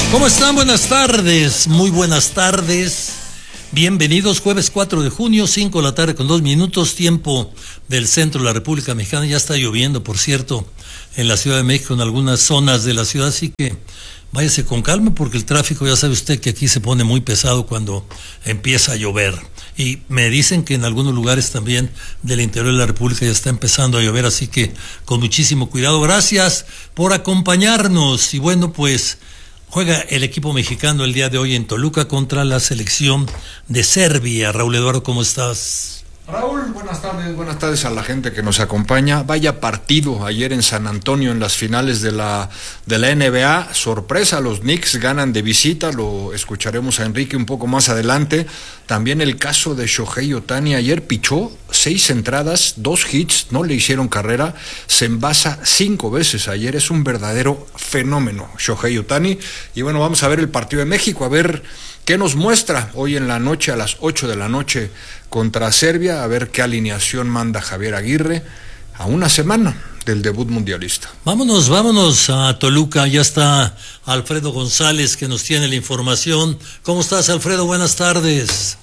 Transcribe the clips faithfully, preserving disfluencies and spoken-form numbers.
¿Cómo están? Buenas tardes, muy buenas tardes. Bienvenidos, jueves cuatro de junio, cinco de la tarde con dos minutos, tiempo del centro de la República Mexicana. Ya está lloviendo, por cierto, en la Ciudad de México, en algunas zonas de la ciudad, así que váyase con calma porque el tráfico, ya sabe usted que aquí se pone muy pesado cuando empieza a llover. Y me dicen que en algunos lugares también del interior de la República ya está empezando a llover, así que con muchísimo cuidado. Gracias por acompañarnos. Y bueno, pues juega el equipo mexicano el día de hoy en Toluca contra la selección de Serbia. Raúl Eduardo, ¿cómo estás? Raúl, buenas tardes, buenas tardes a la gente que nos acompaña. Vaya partido ayer en San Antonio en las finales de la de la N B A. Sorpresa, los Knicks ganan de visita, lo escucharemos a Enrique un poco más adelante. También el caso de Shohei Ohtani, ayer pichó seis entradas, dos hits, no le hicieron carrera, se envasa cinco veces ayer, es un verdadero fenómeno Shohei Ohtani. Y bueno, vamos a ver el partido de México, a ver qué nos muestra hoy en la noche a las ocho de la noche contra Serbia, a ver qué alineación manda Javier Aguirre a una semana del debut mundialista. Vámonos, vámonos a Toluca, ya está Alfredo González que nos tiene la información. ¿Cómo estás, Alfredo? Buenas tardes.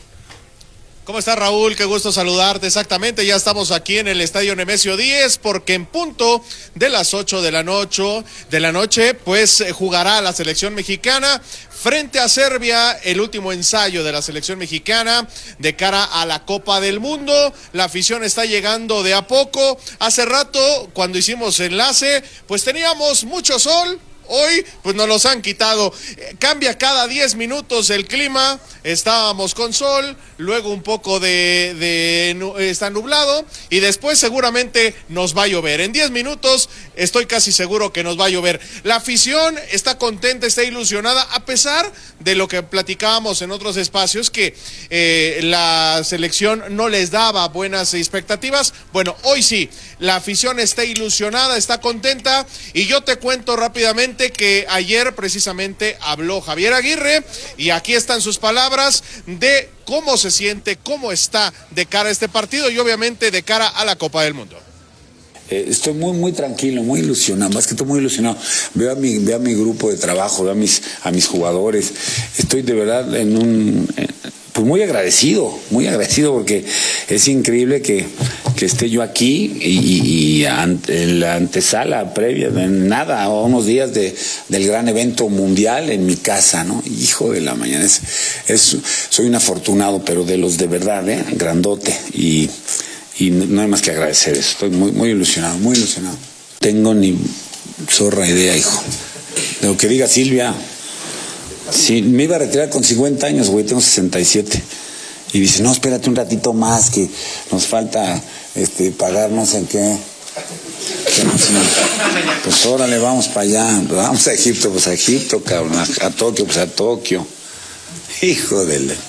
¿Cómo estás, Raúl? Qué gusto saludarte. Exactamente, ya estamos aquí en el Estadio Nemesio diez, porque en punto de las ocho de la noche, de la noche, pues jugará la selección mexicana frente a Serbia, el último ensayo de la selección mexicana de cara a la Copa del Mundo. La afición está llegando de a poco. Hace rato, cuando hicimos enlace, pues teníamos mucho sol. Hoy, pues nos los han quitado. Cambia cada diez minutos el clima. Estábamos con sol, luego un poco de, de está nublado y después seguramente nos va a llover. En diez minutos estoy casi seguro que nos va a llover. La afición está contenta, está ilusionada, a pesar de lo que platicábamos en otros espacios, que eh, la selección no les daba buenas expectativas. Bueno, hoy sí, la afición está ilusionada, está contenta, y yo te cuento rápidamente que ayer precisamente habló Javier Aguirre y aquí están sus palabras de cómo se siente, cómo está de cara a este partido y obviamente de cara a la Copa del Mundo. Eh, estoy muy muy tranquilo, muy ilusionado, más que todo muy ilusionado. Veo a mi, veo a mi grupo de trabajo, veo a mis, a mis jugadores. Estoy de verdad en un... Eh, pues muy agradecido, muy agradecido porque es increíble que, que esté yo aquí y, y, y ante, en la antesala previa, en nada, a unos días de, del gran evento mundial en mi casa, ¿no? Hijo de la mañana, es, es, soy un afortunado, pero de los de verdad, ¿eh? Grandote, y, y no hay más que agradecer eso. Estoy muy, muy ilusionado, muy ilusionado. Tengo ni zorra idea, hijo, de lo que diga Silvia. Sí, me iba a retirar con cincuenta años, güey, tengo sesenta y siete. Y dice, no, espérate un ratito más, que nos falta este, pagar no sé qué. Que no sé. Pues órale, vamos para allá. Vamos a Egipto, pues a Egipto, cabrón. A, a Tokio, pues a Tokio. Hijo de la...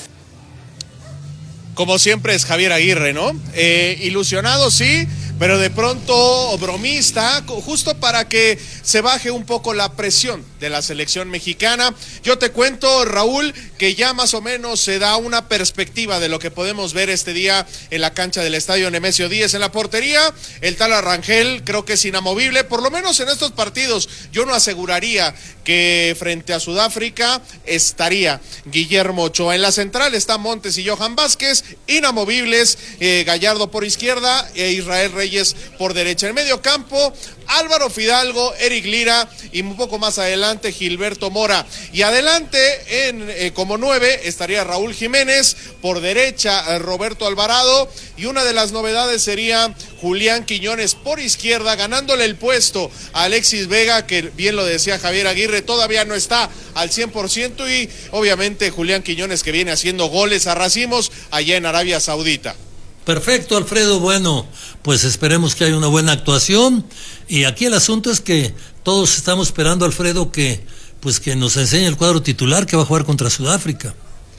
Como siempre es Javier Aguirre, ¿no? Eh, ilusionado, sí, pero de pronto bromista, justo para que se baje un poco la presión de la selección mexicana. Yo te cuento, Raúl, que ya más o menos se da una perspectiva de lo que podemos ver este día en la cancha del Estadio Nemesio diez. En la portería, el tal Arrangel creo que es inamovible, por lo menos en estos partidos. Yo no aseguraría que frente a Sudáfrica estaría Guillermo Ochoa. En la central está Montes y Johan Vázquez, inamovibles, eh, Gallardo por izquierda e Israel Reyes por derecha. En medio campo, Álvaro Fidalgo, Eric Lira y un poco más adelante Gilberto Mora. Y adelante, en eh, como nueve, estaría Raúl Jiménez, por derecha Roberto Alvarado, y una de las novedades sería Julián Quiñones por izquierda, ganándole el puesto a Alexis Vega, que bien lo decía Javier Aguirre, todavía no está al cien por ciento, y obviamente Julián Quiñones, que viene haciendo goles a racimos allá en Arabia Saudita. Perfecto, Alfredo. Bueno, pues esperemos que haya una buena actuación. Y aquí el asunto es que todos estamos esperando, Alfredo, que pues que nos enseñe el cuadro titular que va a jugar contra Sudáfrica.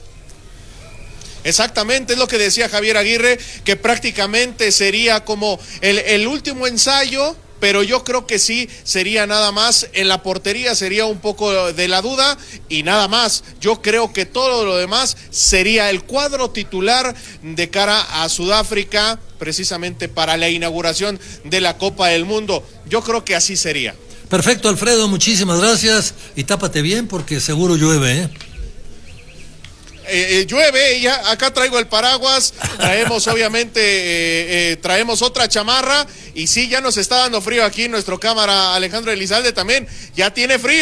Exactamente, es lo que decía Javier Aguirre, que prácticamente sería como el, el último ensayo, pero yo creo que sí sería nada más. En la portería sería un poco de la duda y nada más. Yo creo que todo lo demás sería el cuadro titular de cara a Sudáfrica, precisamente para la inauguración de la Copa del Mundo. Yo creo que así sería. Perfecto, Alfredo, muchísimas gracias. Y tápate bien porque seguro llueve, ¿eh? Eh, eh, llueve, ya acá traigo el paraguas, traemos obviamente, eh, eh, traemos otra chamarra, y sí, ya nos está dando frío aquí nuestro cámara Alejandro Elizalde también, ya tiene frío.